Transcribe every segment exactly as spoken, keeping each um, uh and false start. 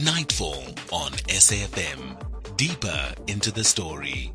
Nightfall on S A F M. Deeper into the story.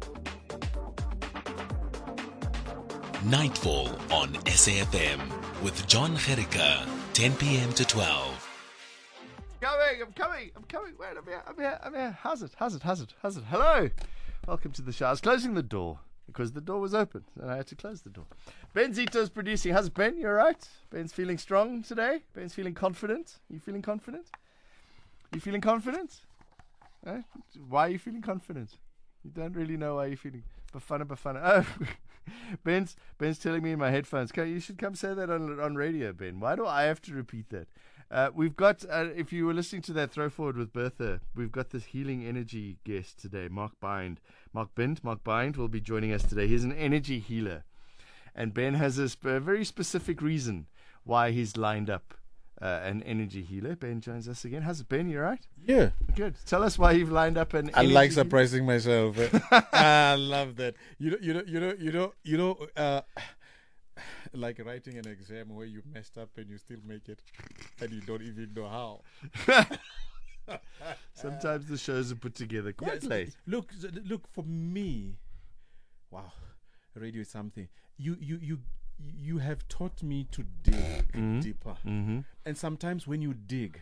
Nightfall on S A F M with John Gericke, ten p.m. to twelve. Coming, I'm coming, I'm coming. Wait, I'm here, I'm here, I'm here. How's it, how's it, how's it, how's it? Hello. Welcome to the show. I was closing the door because the door was open and I had to close the door. Ben Zito's producing. How's it, Ben? You all right? Ben's feeling strong today? Ben's feeling confident? You feeling confident? You feeling confident? Eh? Why are you feeling confident? You don't really know why you're feeling Bafana Bafana. Oh, Ben's Ben's telling me in my headphones. Okay, you should come say that on on radio, Ben. Why do I have to repeat that? Uh, we've got, uh, if you were listening to that throw forward with Bertha, we've got this healing energy guest today, Mark Bind. Mark Bind, Mark Bind will be joining us today. He's an energy healer. And Ben has a, sp- a very specific reason why he's lined up uh, an energy healer. Ben joins us again. How's it, Ben? You all right? Yeah. Good. Tell us why you've lined up an I energy like healer. surprising myself. I love that. You know, you know, you know, you know, you know, uh, like writing an exam where you messed up and you still make it and you don't even know how. Sometimes the shows are put together quite Yes, late. Look, look, for me, wow, radio is something. You, you, you, you have taught me to dig Mhm. deeper. Mm-hmm. And sometimes when you dig,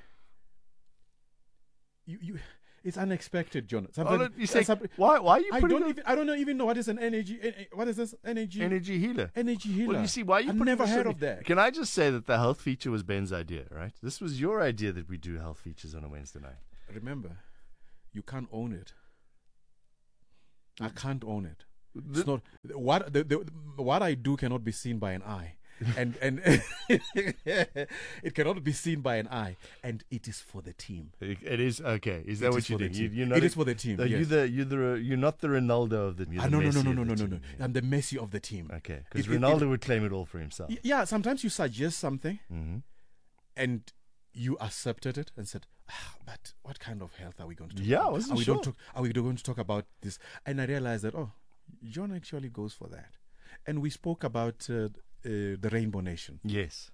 you, you, it's unexpected, John. Oh, Sometimes, look, you say, some- why, why are you I putting don't a even, I don't know, even know what is an energy. eh, eh, What is this energy? energy healer? energy healer. Well, you see, why are you I've putting never this heard on of me? that. Can I just say that the health feature was Ben's idea, right? This was your idea that we do health features on a Wednesday night. Remember, you can't own it. I can't own it. The- It's not what the, the, what I do cannot be seen by an eye, and and it cannot be seen by an eye, and it is for the team. It it is okay. Is that It what is you for the do? You, team. you're not It a- is for the team. No, you're yes. the you're the you're not the Ronaldo of the. You're Ah, the no, no, no, Messi no, of no, the no, no, team, no. yeah. I'm the Messi of the team. Okay, because It- it- Ronaldo it- would claim it all for himself. Y- Yeah, sometimes you suggest something, Mm-hmm. and you accepted it and said, ah, "But what kind of health are we going to talk Yeah, I about? wasn't are we sure. Don't talk, are we going to talk about this?" And I realized that oh, John actually goes for that, and we spoke about uh, uh, the Rainbow Nation, Yes,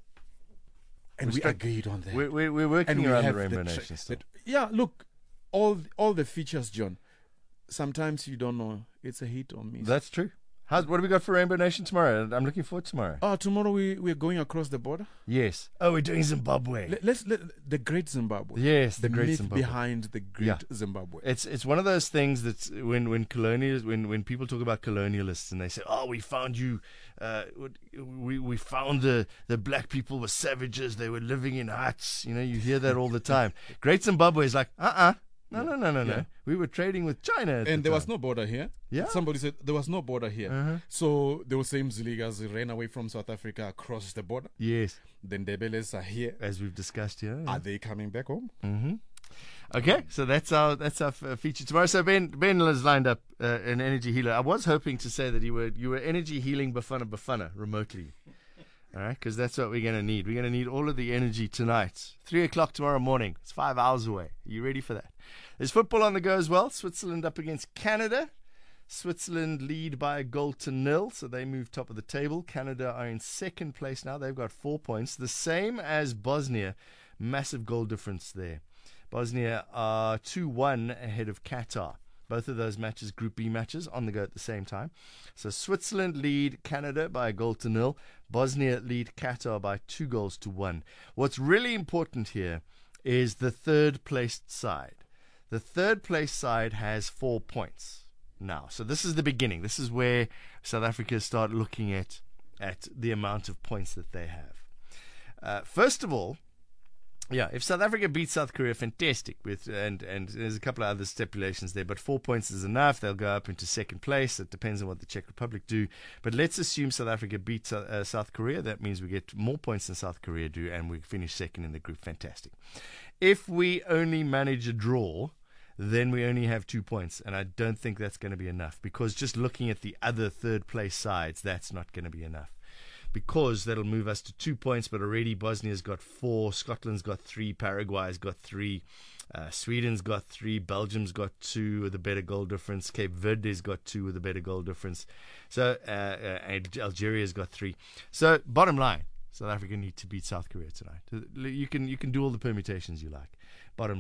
and We we struck- agreed on that. we're we're, we're working and we around have the Rainbow tra- Nation still. that- yeah, look, all all the features, John. Sometimes you don't know. It's a hit or miss. That's true. How's, what do we got for Rainbow Nation tomorrow? I'm looking forward to tomorrow. Oh, tomorrow we we're going across the border. Yes. Oh, we're doing Zimbabwe. Let, let's let the Great Zimbabwe. Yes, the the Great myth Zimbabwe. behind the Great Yeah. Zimbabwe. It's it's one of those things that's when when colonials when, when people talk about colonialists and they say, oh, we found you, uh, we we found the the black people were savages, they were living in huts. You know, you hear that all the time. Great Zimbabwe is like, uh uh no no no no no. Yeah. We were trading with China, at And the there was time. no border here. Yeah. Somebody said there was no border here. Uh-huh. So those same Ziligas ran away from South Africa across the border. Yes, The Ndebeles are here. as we've discussed here. Are they coming back home? Mm-hmm. Okay, so that's our that's our f- feature tomorrow. So Ben Ben has lined up uh, an energy healer. I was hoping to say that you were you were energy healing Bafana Bafana remotely. All right, because that's what we're going to need. We're going to need all of the energy tonight. Three o'clock tomorrow morning. It's five hours away. Are you ready for that? There's football on the go as well. Switzerland up against Canada. Switzerland lead by a goal to nil, so they move top of the table. Canada are in second place now. They've got four points, the same as Bosnia. Massive goal difference there. Bosnia are two one ahead of Qatar. Both of those matches, Group B matches, on the go at the same time. So Switzerland lead Canada by a goal to nil. Bosnia lead Qatar by two goals to one. What's really important here is the third placed side. The third place side has four points now. So this is the beginning. This is where South Africa start looking at, at the amount of points that they have. Uh, first of all, yeah, if South Africa beats South Korea, fantastic. With and and there's a couple of other stipulations there, but four points is enough. They'll go up into second place. It depends on what the Czech Republic do. But let's assume South Africa beats uh, South Korea. That means we get more points than South Korea do, and we finish second in the group. Fantastic. If we only manage a draw, then we only have two points, and I don't think that's going to be enough, because just looking at the other third place sides, that's not going to be enough. Because that'll move us to two points, but already Bosnia's got four, Scotland's got three, Paraguay's got three, uh, Sweden's got three, Belgium's got two with a better goal difference, Cape Verde's got two with a better goal difference, so uh, uh, and Algeria's got three. So bottom line, South Africa need to beat South Korea tonight. You can you can do all the permutations you like. Bottom line,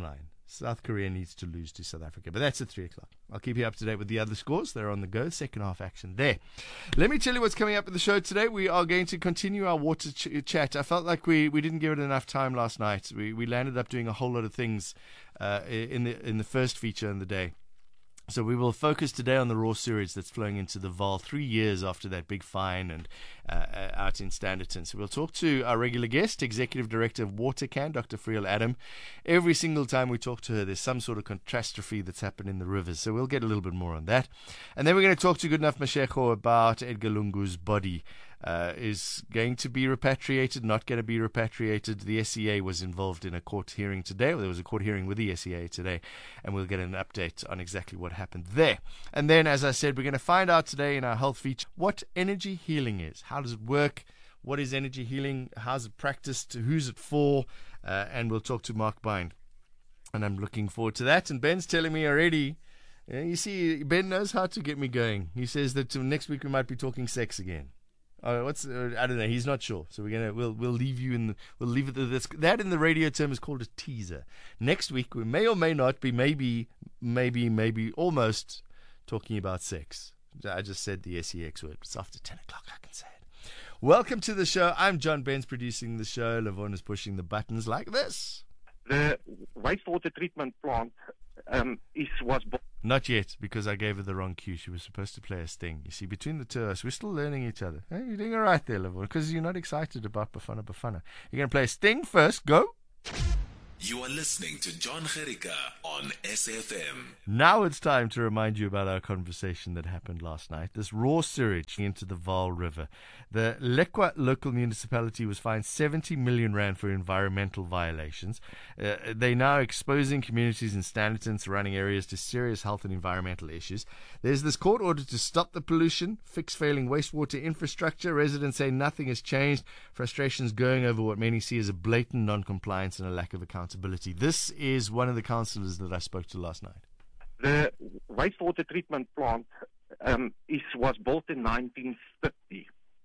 South Korea needs to lose to South Africa. But that's at three o'clock. I'll keep you up to date with the other scores. They're on the go. Second half action there. Let me tell you what's coming up in the show today. We are going to continue our water ch- chat. I felt like we, we didn't give it enough time last night. We we landed up doing a whole lot of things uh, in the in the first feature in the day. So we will focus today on the raw sewage that's flowing into the Vaal three years after that big fine and uh, out in Standerton. So we'll talk to our regular guest, Executive Director of Watercan, Doctor Friel Adam. Every single time we talk to her, there's some sort of catastrophe that's happened in the rivers. So we'll get a little bit more on that. And then we're going to talk to Goodenough Mashego about Edgar Lungu's body. Uh, is going to be repatriated, not going to be repatriated. The S E A was involved in a court hearing today. Well, there was a court hearing with the S E A today, and we'll get an update on exactly what happened there. And then, as I said, we're going to find out today in our health feature what energy healing is. How does it work? What is energy healing? How's it practiced? Who's it for? Uh, and we'll talk to Mark Bind. And I'm looking forward to that. And Ben's telling me already, uh, you see, Ben knows how to get me going. He says that next week we might be talking sex again. Oh, what's uh, I don't know. He's not sure, so we're gonna we'll we'll leave you in the, we'll leave it this that in the radio term is called a teaser. Next week we may or may not be maybe maybe maybe almost talking about sex. I just said the S E X word. It's after ten o'clock. I can say it. Welcome to the show. I'm John Benz producing the show. Lavon is pushing the buttons like this. The wastewater treatment plant um, is was. Bo- Not yet, because I gave her the wrong cue. She was supposed to play a sting. You see, between the two of us, we're still learning each other. Hey, you're doing all right there, Lavon, because you're not excited about Bafana Bafana. You're going to play a sting first. Go. You are listening to John Gericka on S F M. Now it's time to remind you about our conversation that happened last night. This raw sewage into the Vaal River. The Lekwa local municipality was fined seventy million rand for environmental violations. Uh, they're now exposing communities in Standerton surrounding areas to serious health and environmental issues. There's this court order to stop the pollution, fix failing wastewater infrastructure. Residents say nothing has changed. Frustrations going over what many see as a blatant non-compliance and a lack of accountability. This is one of the councillors that I spoke to last night. The wastewater treatment plant um, is was built in nineteen fifty,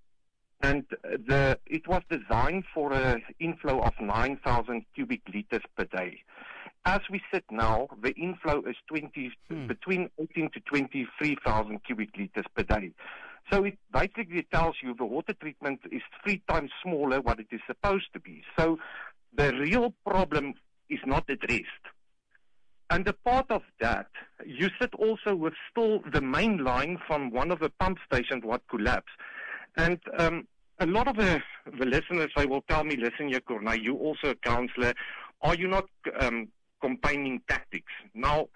and the it was designed for an inflow of nine thousand cubic liters per day. As we sit now, the inflow is twenty hmm. between eighteen to twenty-three thousand cubic liters per day. So it basically tells you the water treatment is three times smaller what it is supposed to be. So the real problem is not addressed. And a part of that, you sit also with still the main line from one of the pump stations what collapsed. And um, a lot of the, the listeners, they will tell me, listen, Cornay, you also a councillor, are you not um, campaigning tactics? Now,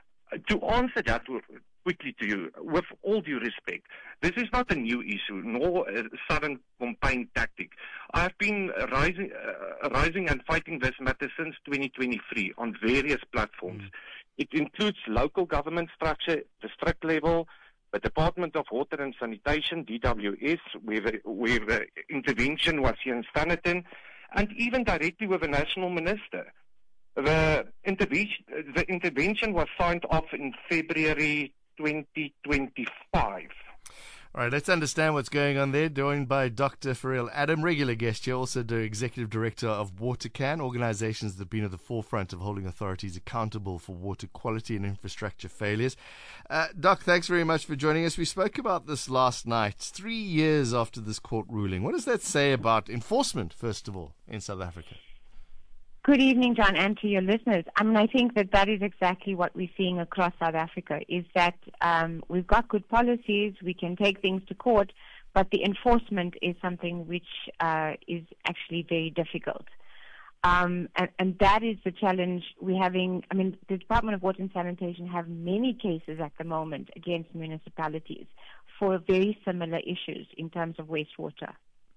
to answer that quickly to you, with all due respect, this is not a new issue, nor a sudden campaign tactic. I've been rising, uh, rising and fighting this matter since twenty twenty-three on various platforms. Mm. It includes local government structure, district level, the Department of Water and Sanitation, D W S, where the, where the intervention was here in Standerton, and even directly with the National Minister. The intervention, the intervention was signed off in February twenty twenty-five. All right, let's understand what's going on there. Joined by Doctor Friel Adam, regular guest here, also the Executive Director of Watercan, organizations that have been at the forefront of holding authorities accountable for water quality and infrastructure failures. Uh, Doc, thanks very much for joining us. We spoke about this last night, three years after this court ruling. What does that say about enforcement, first of all, in South Africa? Good evening, John, and to your listeners. I mean, I think that that is exactly what we're seeing across South Africa, is that um, we've got good policies, we can take things to court, but the enforcement is something which uh, is actually very difficult. Um, and, and that is the challenge we're having. I mean, the Department of Water and Sanitation have many cases at the moment against municipalities for very similar issues in terms of wastewater.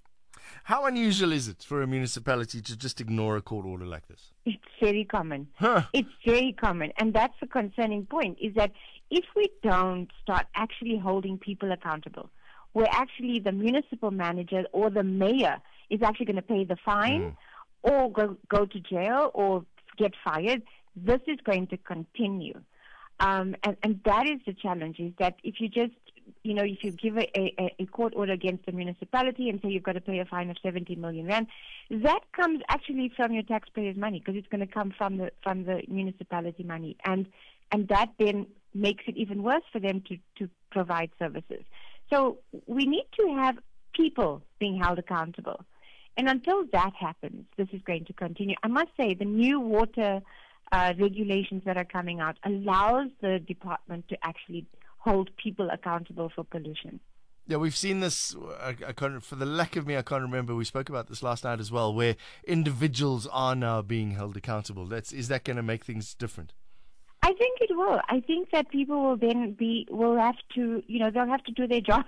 How unusual is it for a municipality to just ignore a court order like this? It's very common. Huh. It's very common. And that's the concerning point, is that if we don't start actually holding people accountable, where actually the municipal manager or the mayor is actually going to pay the fine mm. or go, go to jail or get fired, this is going to continue. Um, and, and that is the challenge, is that if you just you know, if you give a, a, a court order against the municipality and say you've got to pay a fine of seventy million rand, that comes actually from your taxpayers' money, because it's going to come from the from the municipality money, and and that then makes it even worse for them to to provide services. So we need to have people being held accountable, and until that happens, this is going to continue. I must say, the new water uh, regulations that are coming out allows the department to actually hold people accountable for pollution. Yeah, we've seen this, I, I can't, for the lack of me, I can't remember, we spoke about this last night as well, where individuals are now being held accountable. That's, is that going to make things different? I think it will. I think that people will then be, will have to, you know, they'll have to do their job.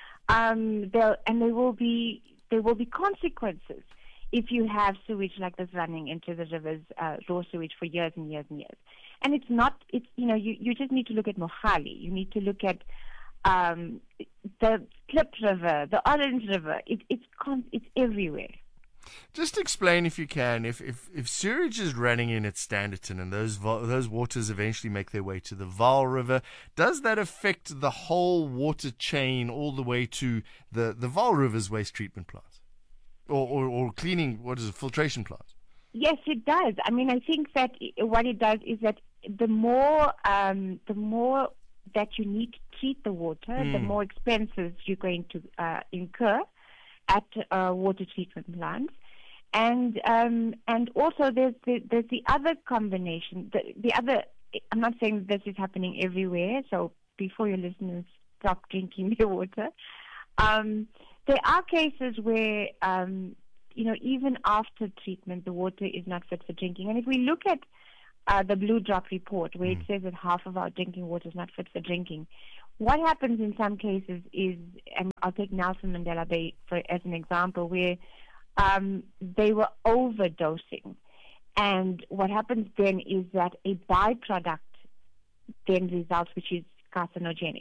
Um, they'll, and there will be, there will be consequences if you have sewage like this running into the rivers, uh, raw sewage for years and years and years. And it's not, it's, you know, you, you just need to look at Mohali. You need to look at um, the Klip River, the Orange River. It, it's con- it's everywhere. Just explain, if you can, if, if, if sewage is running in at Standerton and those vo- those waters eventually make their way to the Vaal River, does that affect the whole water chain all the way to the, the Vaal River's waste treatment plants? Or, or, or cleaning, what is it, filtration plants? Yes, it does. I mean, I think that what it does is that the more um, the more that you need to treat the water, mm. the more expenses you're going to uh, incur at uh, water treatment plants. And um, and also there's the, there's the other combination. The, the other, I'm not saying this is happening everywhere, so before your listeners stop drinking their water, um, there are cases where, um, you know, even after treatment, the water is not fit for drinking. And if we look at uh, the Blue Drop report, where mm. it says that half of our drinking water is not fit for drinking, what happens in some cases is, and I'll take Nelson Mandela Bay for, as an example, where um, they were overdosing. And what happens then is that a byproduct then results, which is carcinogenic.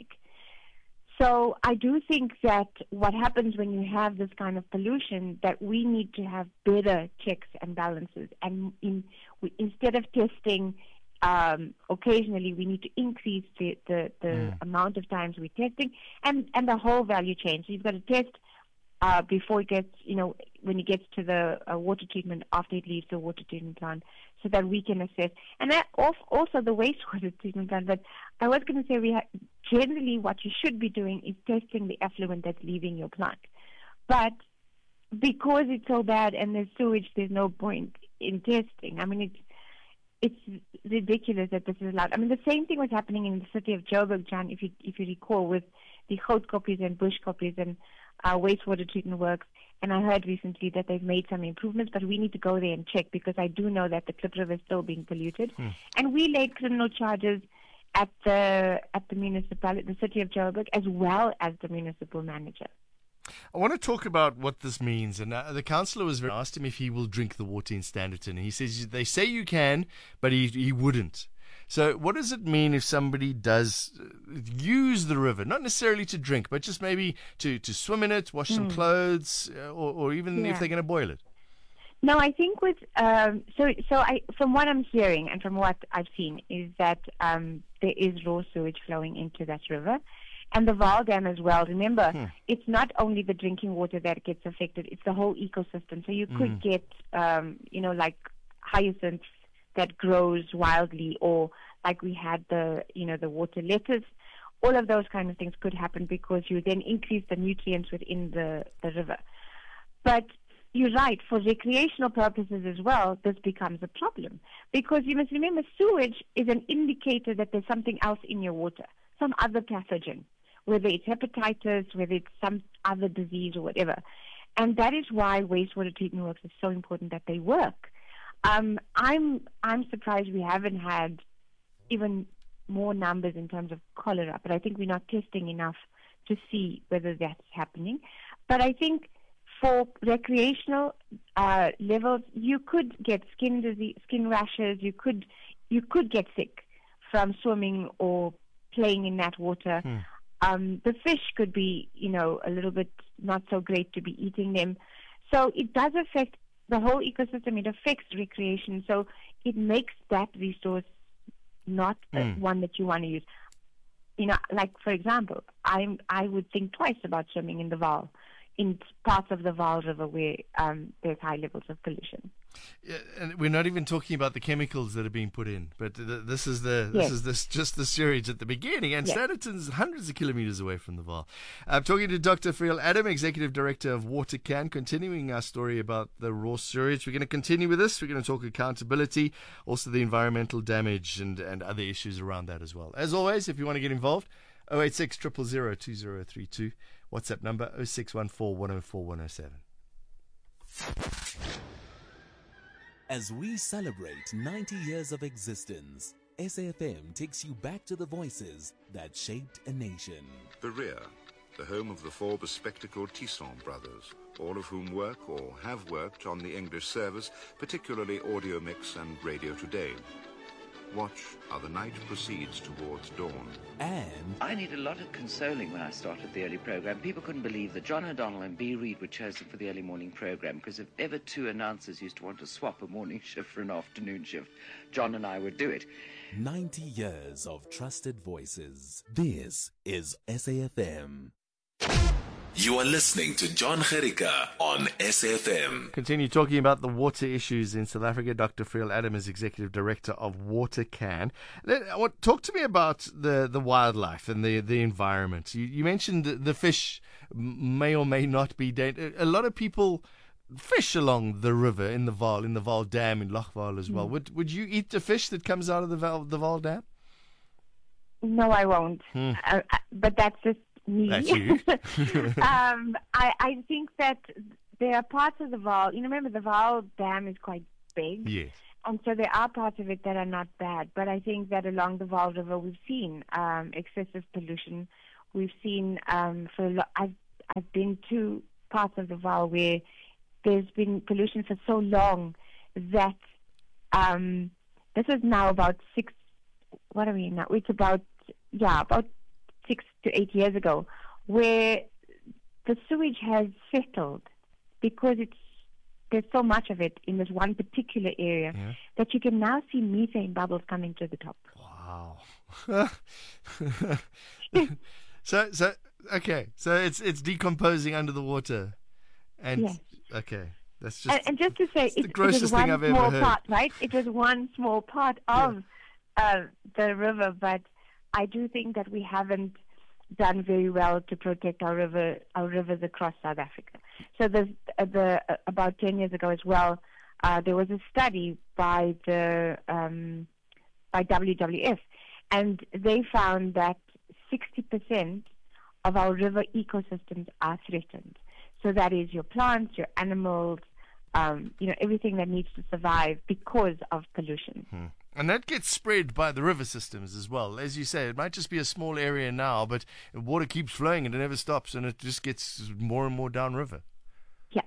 So I do think that what happens when you have this kind of pollution, that we need to have better checks and balances. And in, we, instead of testing um, occasionally, we need to increase the, the, the mm. amount of times we're testing, and, and the whole value chain. So you've got to test uh, before it gets, you know, when it gets to the uh, water treatment, after it leaves the water treatment plant, so that we can assess. And that also the wastewater treatment plant. But I was going to say, we ha- generally what you should be doing is testing the effluent that's leaving your plant. But because it's so bad and there's sewage, there's no point in testing. I mean, it's it's ridiculous that this is allowed. I mean, the same thing was happening in the city of Joburg, John, if you if you recall, with the Grootkopies and Bushkopies and uh, wastewater treatment works. And I heard recently that they've made some improvements, but we need to go there and check, because I do know that the Klip River is still being polluted. Hmm. And we laid criminal charges at the at the municipality, the city of Joburg, as well as the municipal manager. I want to talk about what this means. And uh, the councillor was very, asked him if he will drink the water in Standerton. And he says, they say you can, but he, he wouldn't. So what does it mean if somebody does use the river, not necessarily to drink, but just maybe to, to swim in it, wash mm. some clothes, uh, or, or even yeah. if they're going to boil it? No, I think with um, so so I from what I'm hearing and from what I've seen is that um, there is raw sewage flowing into that river, and the Vaal Dam as well. Remember, hmm. it's not only the drinking water that gets affected; it's the whole ecosystem. So you could mm. get, um, you know, like hyacinths that grows wildly, or like we had the, you know, the water lettuce. All of those kind of things could happen because you then increase the nutrients within the, the river. But you're right, for recreational purposes as well, this becomes a problem. Because you must remember, sewage is an indicator that there's something else in your water, some other pathogen, whether it's hepatitis, whether it's some other disease or whatever. And that is why wastewater treatment works is so important that they work. Um, I'm I'm surprised we haven't had even more numbers in terms of cholera, but I think we're not testing enough to see whether that's happening. But I think for recreational uh, levels, you could get skin disease, skin rashes. You could you could get sick from swimming or playing in that water. Hmm. Um, the fish could be, you know, a little bit not so great to be eating them. So it does affect the whole ecosystem. It affects recreation. So it makes that resource not mm. one that you want to use. you know, like for example, I'm I would think twice about swimming in the Vaal, in parts of the Vaal River where um, there's high levels of pollution. Yeah, and we're not even talking about the chemicals that are being put in, but th- this is the this Yes. is this just the sewage at the beginning, and Yes. Standerton's hundreds of kilometers away from the Vaal. I'm talking to Doctor Friel Adam, Executive Director of WaterCan, continuing our story about the raw sewage. We're going to continue with this. We're going to talk accountability, also the environmental damage and, and other issues around that as well. As always, if you want to get involved, oh eight six, zero zero zero, two zero three two. WhatsApp number oh six one four, one oh four, one oh seven. As we celebrate ninety years of existence, S A F M takes you back to the voices that shaped a nation. The Rear, the home of the four bespectacled Tisson brothers, all of whom work or have worked on the English service, particularly Audio Mix and Radio Today. Watch how the night proceeds towards dawn. And I need a lot of consoling when I started the early program. People couldn't believe that John O'Donnell and B. Reid were chosen for the early morning program, because if ever two announcers used to want to swap a morning shift for an afternoon shift, John and I would do it. ninety years of trusted voices. This is S A F M. You are listening to John Gericka on S A F M. Continue talking about the water issues in South Africa. Doctor Friel Adam is Executive Director of WaterCan. Let- I want- Talk to me about the, the wildlife and the, the environment. You, you mentioned the, the fish may or may not be dangerous. A lot of people fish along the river in the Vaal, in the Vaal Dam in Lochvaal as well. Mm. Would would you eat the fish that comes out of the Vaal, the Vaal Dam? No, I won't. Hmm. Uh, uh, but that's just me. That's you. um, I, I think that there are parts of the Vaal. You know, remember the Vaal Dam is quite big. Yes. And so there are parts of it that are not bad. But I think that along the Vaal River we've seen um, excessive pollution. We've seen um, for a lo- I've I've been to parts of the Vaal where there's been pollution for so long that um, this is now about six. What are we now? It's about yeah about six to eight years ago, where the sewage has settled because it's there's so much of it in this one particular area Yeah. that you can now see methane bubbles coming to the top. Wow. so so okay. So it's it's decomposing under the water, and Yes. okay, that's just And, and just to say, it's the it, it grossest was thing one I've ever small heard. part, right? It was one small part of uh, the river, but I do think that we haven't done very well to protect our river, our rivers across South Africa. So there's, uh, the uh, about ten years ago as well, uh, there was a study by the um, by W W F, and they found that sixty percent of our river ecosystems are threatened. So that is your plants, your animals, um, you know, everything that needs to survive because of pollution. Hmm. And that gets spread by the river systems as well. As you say, it might just be a small area now, but water keeps flowing and it never stops, and it just gets more and more downriver. Yeah.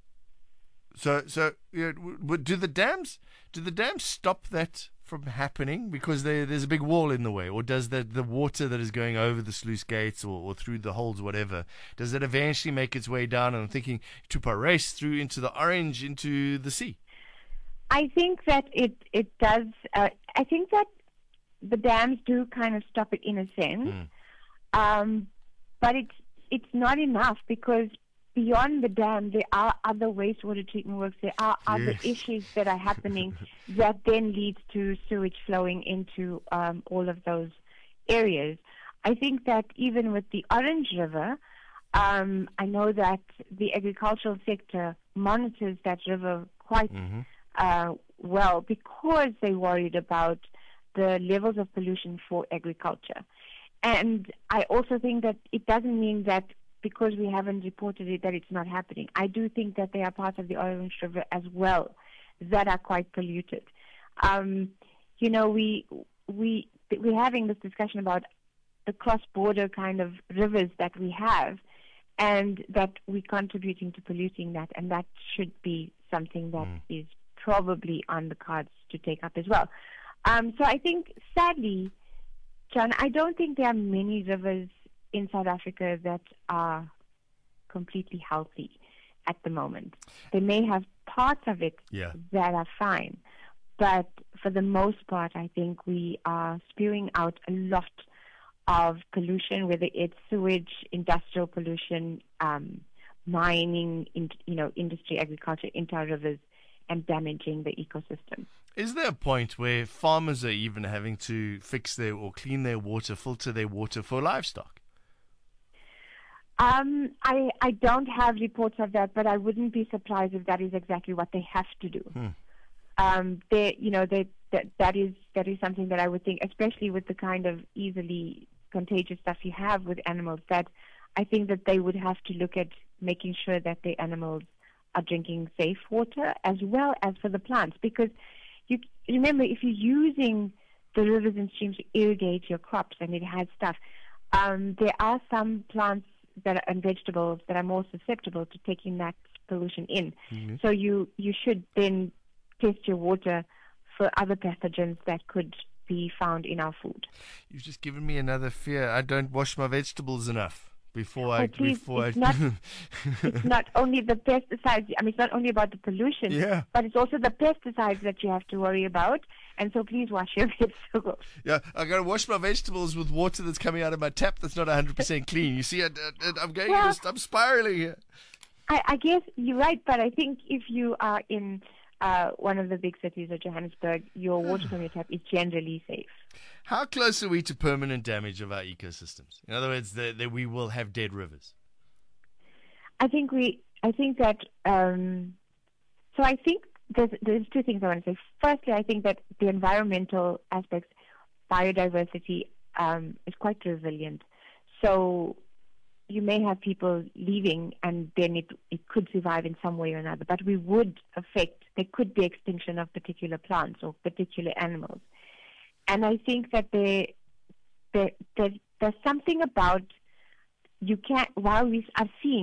So, so you know, w- w- do the dams do the dams stop that from happening because there, there's a big wall in the way, or does the the water that is going over the sluice gates or, or through the holes, whatever, does it eventually make its way down? And I'm thinking to Parys through into the Orange into the sea. I think that it it does. Uh, I think that the dams do kind of stop it in a sense, Mm. um, but it's it's not enough because beyond the dam there are other wastewater treatment works. There are other Yes. issues that are happening that then leads to sewage flowing into um, all of those areas. I think that even with the Orange River, um, I know that the agricultural sector monitors that river quite. Mm-hmm. Uh, well, because they worried about the levels of pollution for agriculture. And I also think that it doesn't mean that because we haven't reported it that it's not happening. I do think that there are parts of the Orange River as well that are quite polluted. Um, you know, we we we're having this discussion about the cross-border kind of rivers that we have, and that we're contributing to polluting that, and that should be something that Mm. is probably on the cards to take up as well. Um, so I think, sadly, John, I don't think there are many rivers in South Africa that are completely healthy at the moment. They may have parts of it Yeah. that are fine, but for the most part, I think we are spewing out a lot of pollution, whether it's sewage, industrial pollution, um, mining, in, you know, industry, agriculture into our rivers and damaging the ecosystem. Is there a point where farmers are even having to fix their or clean their water, filter their water for livestock? Um, I, I don't have reports of that, but I wouldn't be surprised if that is exactly what they have to do. Hmm. Um, they, you know, they, that that is that is something that I would think, especially with the kind of easily contagious stuff you have with animals, that I think that they would have to look at making sure that the animals are drinking safe water as well as for the plants. Because you remember, if you're using the rivers and streams to irrigate your crops and it has stuff, um, there are some plants that are, and vegetables that are more susceptible to taking that pollution in. Mm-hmm. So you, you should then test your water for other pathogens that could be found in our food. You've just given me another fear. I don't wash my vegetables enough before I... Oh, please, before it's, I not, it's not only the pesticides. I mean, it's not only about the pollution, yeah. but it's also the pesticides that you have to worry about. And so please wash your vegetables. Yeah, I got to wash my vegetables with water that's coming out of my tap that's not one hundred percent clean. You see, I, I, I'm going, well, just, I'm spiraling here. I, I guess you're right, but I think if you are in uh, one of the big cities of Johannesburg, your water from your tap is generally safe. How close are we to permanent damage of our ecosystems? In other words, that we will have dead rivers. I think we. I think that. Um, so I think there's there's two things I want to say. Firstly, I think that the environmental aspects, biodiversity, um, is quite resilient. So you may have people leaving, and then it it could survive in some way or another. But we would affect. There could be extinction of particular plants or particular animals. And I think that there, there, there, there's something about you can't, while we are seeing